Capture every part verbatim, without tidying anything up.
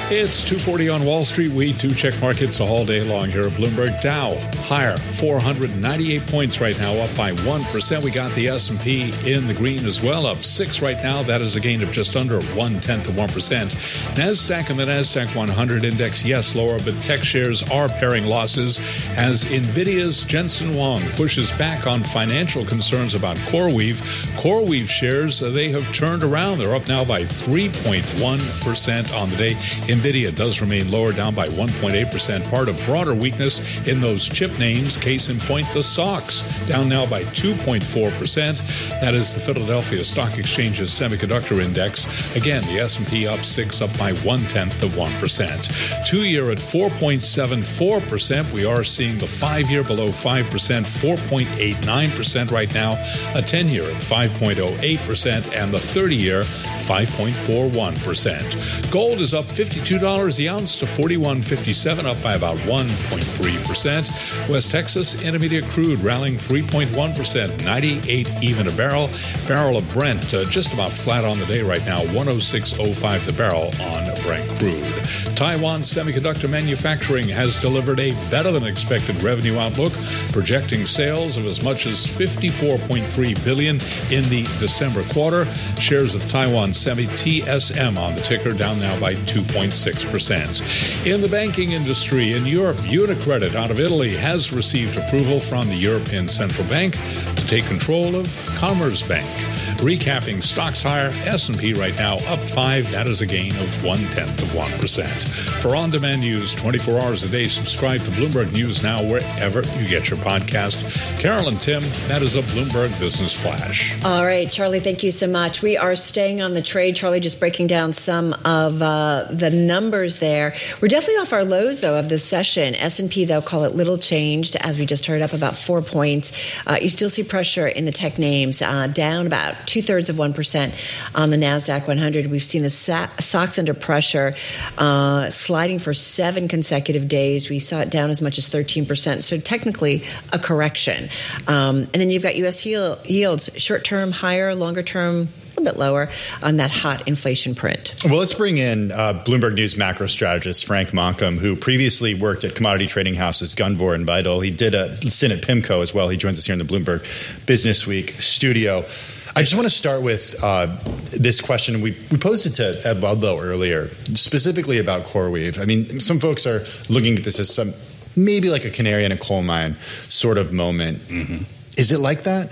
It's two forty on Wall Street. We do check markets all day long here at Bloomberg. Dow higher, four hundred ninety-eight points right now, up by one percent. We got the S and P in the green as well, up six right now. That is a gain of just under one-tenth of one percent. NASDAQ and the NASDAQ one hundred index, yes, lower, but tech shares are paring losses as NVIDIA's Jensen Huang pushes back on financial concerns about CoreWeave. CoreWeave shares, uh, they have turned around. They're up now by three point one percent on the day. NVIDIA does remain lower, down by one point eight percent, part of broader weakness in those chip names. Case in point, the S O X, down now by two point four percent. That is the Philadelphia Stock Exchange's semiconductor index. Again, the S and P up six, up by one-tenth of one percent. Two-year at four point seven four percent. We are seeing the five-year below five percent, four point eight nine percent right now. A ten-year at five point oh eight percent, and the thirty-year, five point four one percent. Gold is up fifty-two dollars the ounce to forty-one fifty-seven, up by about one point three percent. West Texas Intermediate crude rallying three point one percent, ninety-eight even a barrel. Barrel of Brent uh, just about flat on the day right now, one oh six oh five the barrel on Brent crude. Taiwan Semiconductor Manufacturing has delivered a better than expected revenue outlook, projecting sales of as much as fifty-four point three billion dollars in the December quarter. Shares of Taiwan Semi T S M on the ticker, down now by two point six percent. In the banking industry in Europe, Unicredit out of Italy has received approval from the European Central Bank to take control of Commerzbank. Recapping, stocks higher, S and P right now up five. That is a gain of one-tenth of one percent. For on-demand news twenty-four hours a day, subscribe to Bloomberg News Now wherever you get your podcast. Carol and Tim, that is a Bloomberg Business Flash. All right, Charlie, thank you so much. We are staying on the trade. Charlie just breaking down some of uh, the numbers there. We're definitely off our lows, though, of this session. S and P, they'll call it little changed, as we just heard, up about four points. Uh, you still see pressure in the tech names, uh, down about two-thirds of one percent on the NASDAQ one hundred. We've seen the S O X under pressure, uh, sliding for seven consecutive days. We saw it down as much as thirteen percent, so technically a correction. Um, and then you've got U S yields, short-term higher, longer-term a bit lower on that hot inflation print. Well, let's bring in uh, Bloomberg News macro strategist Frank Monkham, who previously worked at commodity trading houses Gunvor and Vital. He did a stint at PIMCO as well. He joins us here in the Bloomberg Business Week studio. I just want to start with uh, this question. We, we posed it to Ed Ludlow earlier, specifically about CoreWeave. I mean, some folks are looking at this as some maybe like a canary in a coal mine sort of moment. Mm-hmm. Is it like that?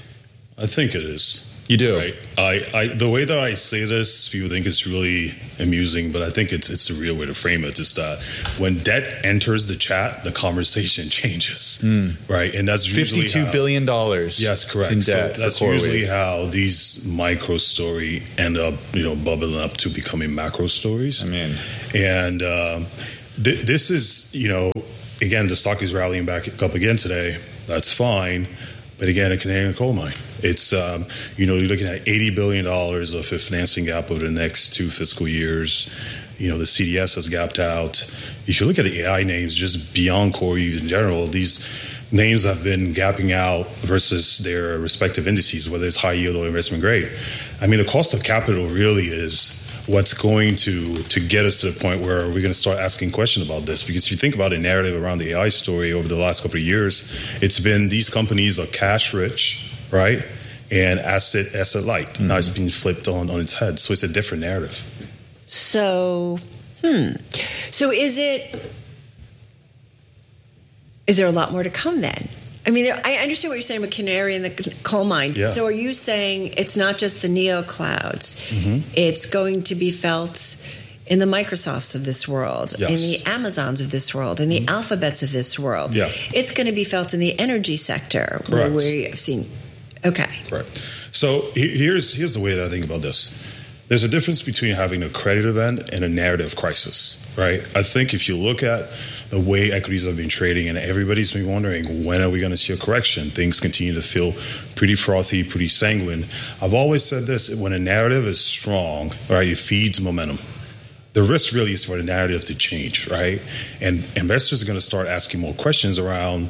I think it is. You do? Right. I, I, the way that I say this, people think it's really amusing, but I think it's it's the real way to frame it. Is that when debt enters the chat, the conversation changes, mm. right? And that's usually fifty-two how, billion dollars. Yes, correct. In debt so that's usually how these micro story end up, you know, bubbling up to becoming macro stories. I mean, and um, th- this is, you know, again, the stock is rallying back up again today. That's fine. But again, a canary in a coal mine. It's, um, you know, you're looking at eighty billion dollars of a financing gap over the next two fiscal years. You know, the C D S has gapped out. If you look at the A I names, just beyond CoreWeave in general, these names have been gapping out versus their respective indices, whether it's high yield or investment grade. I mean, the cost of capital really is what's going to, to get us to the point where we're going to start asking questions about this. Because if you think about a narrative around the A I story over the last couple of years, it's been these companies are cash rich, right? And asset asset light. Mm-hmm. Now it's being flipped on, on its head. So it's a different narrative. So, hmm. So is it, is there a lot more to come then? I mean, there, I understand what you're saying about canary in the coal mine. Yeah. So are you saying it's not just the neo clouds? Mm-hmm. It's going to be felt in the Microsofts of this world, yes. in the Amazons of this world, in the mm-hmm. Alphabets of this world. Yeah. It's going to be felt in the energy sector. Correct. Where we have seen, okay. Correct. So here's, here's the way that I think about this. There's a difference between having a credit event and a narrative crisis, right? I think if you look at the way equities have been trading and everybody's been wondering, when are we going to see a correction? Things continue to feel pretty frothy, pretty sanguine. I've always said this, when a narrative is strong, right, it feeds momentum. The risk really is for the narrative to change, right? And investors are going to start asking more questions around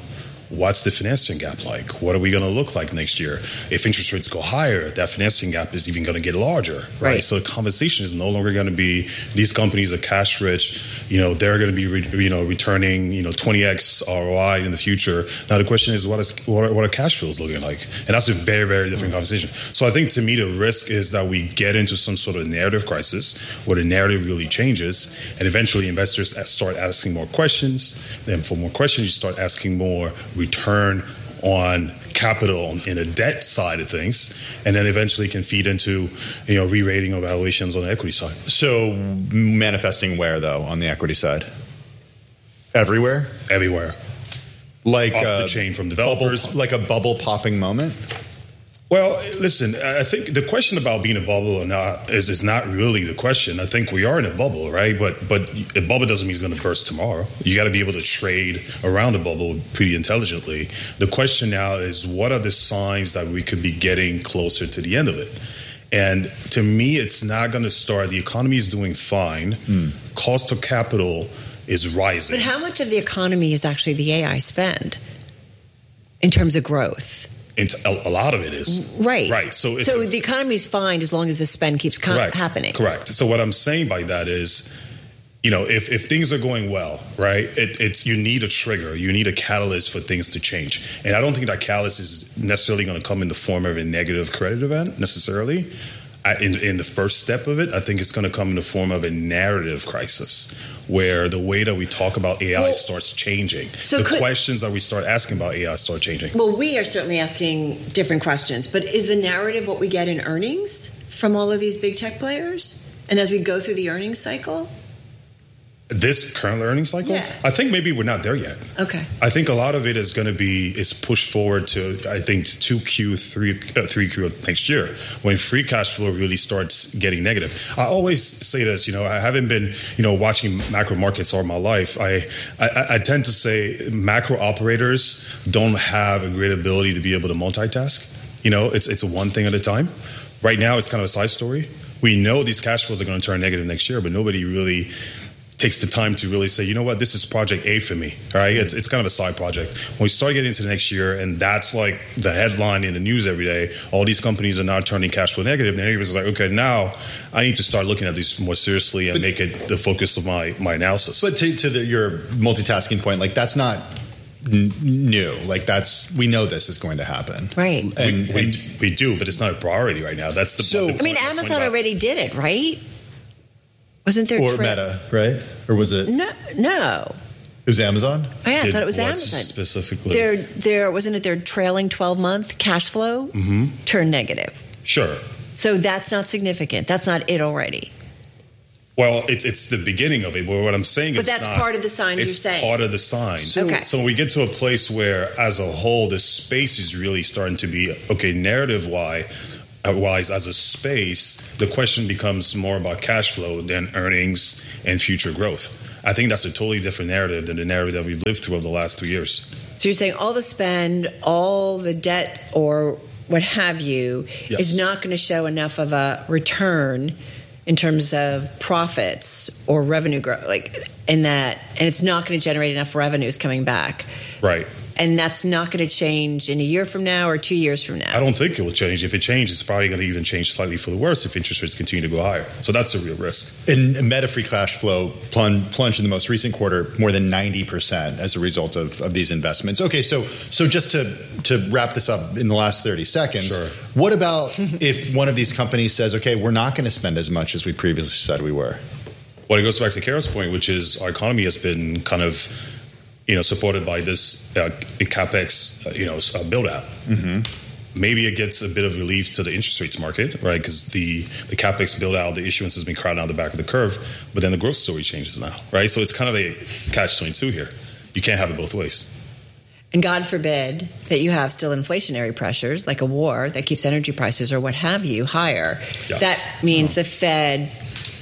what's the financing gap like? What are we going to look like next year? If interest rates go higher, that financing gap is even going to get larger, right? Right. So the conversation is no longer going to be these companies are cash rich, you know, they're going to be, re, you know, returning, you know, twenty x R O I in the future. Now the question is, what is what are, what are cash flows looking like? And that's a very, very different conversation. So I think to me, the risk is that we get into some sort of narrative crisis where the narrative really changes, and eventually investors start asking more questions. Then for more questions, you start asking more return on capital in the debt side of things, and then eventually can feed into, you know, re-rating of valuations on the equity side. So manifesting where, though, on the equity side? Everywhere? Everywhere. Like Up a the chain from developers. Bubble, like a bubble popping moment? Well, listen, I think the question about being a bubble or not is, is not really the question. I think we are in a bubble, right? But but a bubble doesn't mean it's going to burst tomorrow. You got to be able to trade around the bubble pretty intelligently. The question now is, what are the signs that we could be getting closer to the end of it? And to me, it's not going to start. The economy is doing fine. Mm. Cost of capital is rising. But how much of the economy is actually the A I spend in terms of growth? A, a lot of it is. Right. Right. So, so the economy is fine as long as the spend keeps com- correct, happening. Correct. So what I'm saying by that is, you know, if, if things are going well, right, it, it's you need a trigger. You need a catalyst for things to change. And I don't think that catalyst is necessarily going to come in the form of a negative credit event necessarily. I, in, in the first step of it, I think it's going to come in the form of a narrative crisis where the way that we talk about A I well, starts changing. So the could, questions that we start asking about A I start changing. Well, we are certainly asking different questions, but is the narrative what we get in earnings from all of these big tech players? And as we go through the earnings cycle? This current earnings cycle? Yeah. I think maybe we're not there yet. Okay. I think a lot of it is going to be is pushed forward to, I think, two Q, three, uh, three Q of next year when free cash flow really starts getting negative. I always say this, you know, I haven't been, you know, watching macro markets all my life. I, I, I tend to say macro operators don't have a great ability to be able to multitask. You know, it's it's one thing at a time. Right now, it's kind of a side story. We know these cash flows are going to turn negative next year, but nobody really takes the time to really say, you know what, this is project A for me, all right? It's, it's kind of a side project. When we start getting into the next year, and that's like the headline in the news every day, all these companies are now turning cash flow negative, and everybody's like, okay, now I need to start looking at this more seriously and but, make it the focus of my, my analysis. But to, to the, your multitasking point, like that's not n- new. Like that's, we know this is going to happen. Right. And, we, we, and, we do, but it's not a priority right now. That's the so, the I mean, Amazon already did it, right? Wasn't there or tra- Meta, right? Or was it? No, no. It was Amazon? Oh, yeah, Did I thought it was what Amazon. Specifically. Their, their, wasn't it their trailing twelve-month cash flow mm-hmm. turned negative? Sure. So that's not significant. That's not it already. Well, it's it's the beginning of it. But what I'm saying but is that's not, part of the signs it's you're saying. part of the signs. So, okay. So we get to a place where, as a whole, the space is really starting to be, okay, narrative-wise, wise as a space, the question becomes more about cash flow than earnings and future growth. I think that's a totally different narrative than the narrative that we've lived through over the last three years. So you're saying all the spend, all the debt, or what have you, yes. is not going to show enough of a return in terms of profits or revenue growth, like in that, and it's not going to generate enough revenues coming back. Right. And that's not going to change in a year from now or two years from now. I don't think it will change. If it changes, it's probably going to even change slightly for the worse if interest rates continue to go higher. So that's a real risk. And Meta free cash flow plunged, plunged in the most recent quarter more than ninety percent as a result of, of these investments. Okay, so so just to, to wrap this up in the last thirty seconds, sure. What about if one of these companies says, okay, we're not going to spend as much as we previously said we were? Well, it goes back to Kara's point, which is our economy has been kind of, you know, supported by this uh, capex, uh, you know, uh, build out. Mm-hmm. Maybe it gets a bit of relief to the interest rates market, right? Because the, the capex build out, the issuance has been crowded out the back of the curve, but then the growth story changes now, right? So it's kind of a catch twenty-two here. You can't have it both ways. And God forbid that you have still inflationary pressures, like a war that keeps energy prices or what have you higher. Yes. That means oh. the Fed.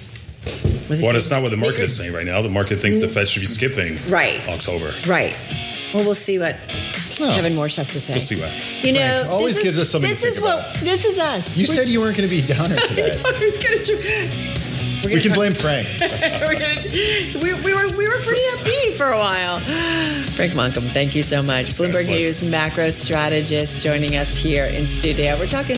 Well, that's not what the market is saying right now. The market thinks the Fed should be skipping right. October. Right. Well, we'll see what oh. Kevin Morse has to say. We'll see what. You know, Frank always this gives is, us something this to is think what about. This is us. You We're, said you weren't going to be downer today. I was going to. We can talk- blame Frank. we're gonna, we, we were we were pretty upbeat for a while. Frank Monkham, thank you so much. Bloomberg News macro strategist joining us here in studio. We're talking